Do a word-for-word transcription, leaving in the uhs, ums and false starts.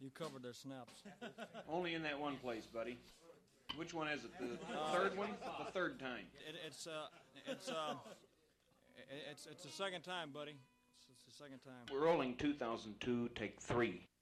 You covered their snaps. Only in that one place, buddy. Which one is it? The third one? The third time. It, it's uh, it's uh, it, it's it's the second time, buddy. It's, it's the second time. We're rolling two thousand two, take three.